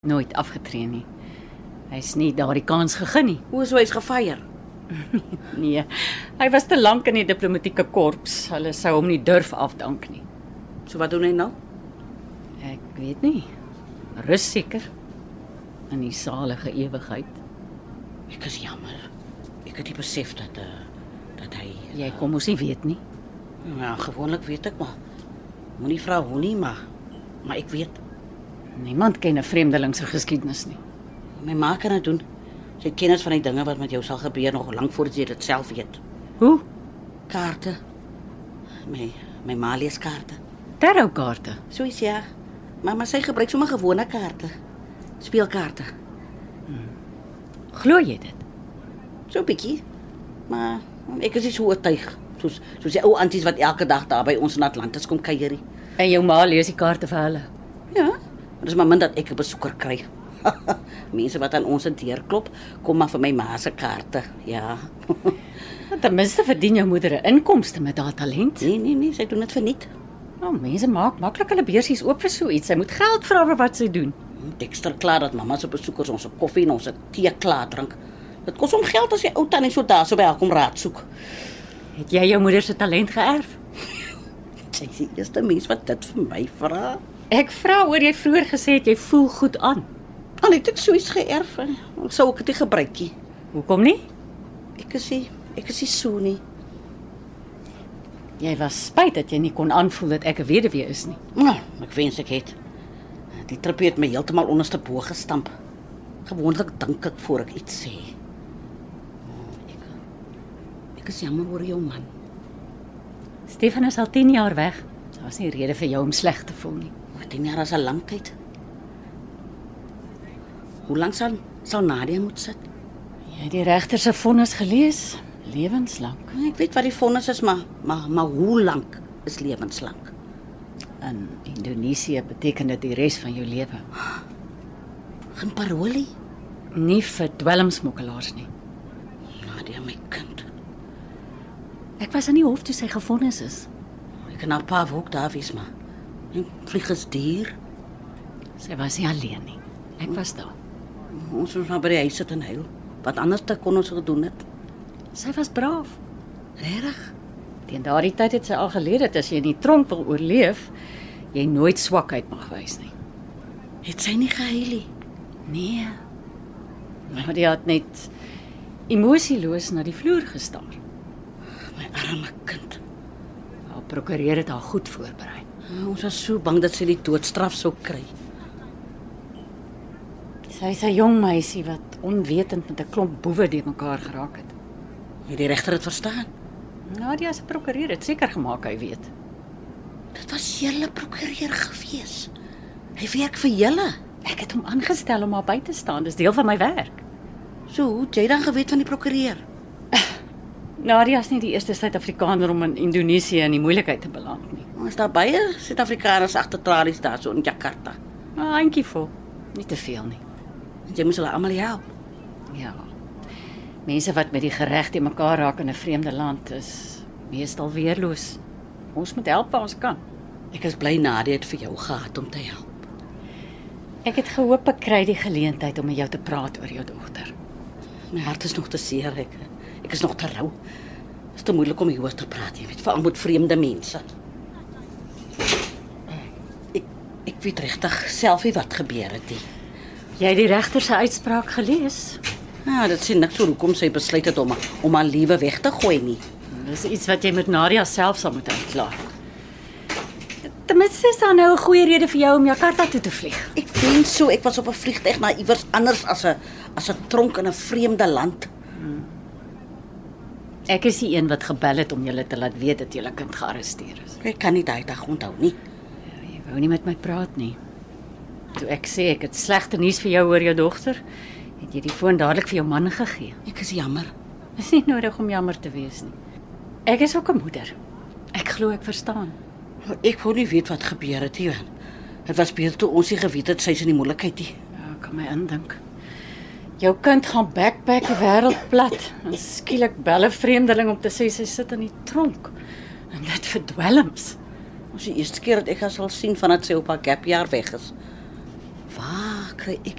Nooit afgetree nie. Hy's nie daardie kans gegee nie. Hoe is hy's gefeier? Nee, hy was te lank in die diplomatieke korps. Hulle sou hom nie durf afdank nie. So wat doen hy nou? Ek weet nie. Rus seker. In die salige ewigheid. Ek is jammer. Ek het nie besef dat hy... Jy kom ons nie weet nie. Ja, gewoonlik weet ek maar. Moenie vra hoe nie, maar ek weet. Niemand ken 'n vreemdeling se geskiedenis nie. My ma kan dit doen. Sy het kennis van die dinge wat met jou sal gebeur nog lank voordat jy dit self weet. Hoe? Kaarte. My ma lees kaarte. Tarotkaarte. So is ja. Maar sy gebruik sommer gewone kaarte. Speelkaarte. Glo jy dit? So 'n bietjie. Maar ek is nie so oortuig. Soos die ou anties wat elke dag daar by ons in Atlantis kom kuier. En jou ma lees die kaarte vir hulle. Ja, maar dis maar min dat ek 'n besoeker kry. Mense wat aan ons deur klop, kom maar vir my ma se kaarte. Ja. Ten minste verdien jou moeder 'n inkomste met haar talent. Nee, sy doen dit verniet. Nou, mense maak maklik hulle beursies oop vir so iets. Sy moet geld vra vir wat sy doen. Ekstra klaar dat mamma se besoekers ons koffie en ons tee klaar drink. Dit kos hom geld as jy ou tannie so daar so by haar kom raad soek. Het jy jou moeder se talent geërf? Sy is die eerste mens wat dit vir my vra. Ek vra oor jy vroeër gesê het jy voel goed aan. Al het ek so iets geërf, sou ek dit nie gebruik nie. Hoekom nie? Ek is nie so nie. Jy was spyt dat jy nie kon aanvoel dat ek 'n weduwee is nie. Nou, ek wens ek het. Die trippie het my heeltemal onderste bo gestamp. Gewoonlik dink ek voor ek iets sê. Ek is jammer oor jou man. Stefan is al 10 jaar weg. Daar's nie rede vir jou om sleg te voel nie. 10 jaar is 'n lang tyd. Hoe lank sal Nadia moet sit? Jy het die regter se vonnis gelees? Lewenslank. Ek weet wat die vonnis is, maar hoe lank is lewenslank? In Indonesië beteken dit die res van jou lewe. Geen parolie? Nie vir dwelmsmokkelaars nie. Nadia, my kind. Ek was in die hof toe sy gevonnis is. Ek kan haar pa ook daar wees, maar vlieg is duur. Sy was nie alleen nie. Ek was daar. Ons moes maar by die huis sit en huil. Wat anders te kon ons gedoen het? Sy was braaf. Regtig? Teen daardie tyd het sy al geleer dat as jy in die tronk wil oorleef, jy nooit swakheid mag wys nie. Het sy nie gehuil nie? Nee. Maar die het net emosieloos na die vloer gestaar. My arme kind. Haar prokureur het haar goed voorberei. Ons was so bang dat sy die doodstraf sou kry. Sy is 'n jong meisie wat onwetend met 'n klomp boewe die mekaar geraak het. Het die regter dit verstaan? Nadia se prokureur het seker gemaak hy weet. Dit was julle prokureur gewees. Hy werk vir julle. Ek het hom aangestel om haar by te staan. Dis deel van my werk. So, hoe het jy dan geweet van die prokureur? Nadia is nie die eerste Suid-Afrikaner om in Indonesië in die moeilikheid te beland nie. Is daar baie Suid-Afrikaners agter tralies daar so in Jakarta? 'n Handjievol, nie te veel nie. Jy moet hulle almal help. Ja. Mense wat met die gereg te mekaar raak in 'n vreemde land is meestal weerloos. Ons moet help waar ons kan. Ek is bly Nadia het vir jou gehad om te help. Ek het gehoop ek kry die geleentheid om met jou te praat oor jou dogter. My hart is nog te seer. Ek is nog te rou. Dit is te moeilik om hieroor te praat, jy weet, veral met vreemde mense. Ek weet regtig self nie wat gebeur het nie. Jy het die regter se uitspraak gelees? Ja, dit sê niks oor hoekom sy besluit het om haar lewe weg te gooi nie. Dis iets wat jy met Nadia self sal moet uitklaar. Ten minste is daar nou 'n goeie rede vir jou om Jakarta toe te vlieg. Ek wens so ek was op 'n vliegtuig na iewers anders as 'n tronk in 'n vreemde land. Ek is die een wat gebel het om julle te laat weet dat julle kind gearresteer is. Ek kan nie daai dag onthou nie. Ja, jy wou nie met my praat nie. Toe ek sê ek het slegte nuus vir jou oor jou dogter, het jy die foon dadelik vir jou man gegee. Ek is jammer. Dis nie nodig om jammer te wees nie. Ek is ook 'n moeder. Ek glo ek verstaan. Ek wou nie weet wat gebeur het nie. Dit was beter toe ons nie geweet het sy is in die moeilikheid nie. Ja, ek kan my indink. Jou kind gaan backpack die wêreld plat en skielik bel 'n vreemdeling om te sê sy sit in die tronk. En dit vir dwelms. Ons die eerste keer dat ek haar sal sien vandat sy op haar gapjaar weg is. Waar kry ek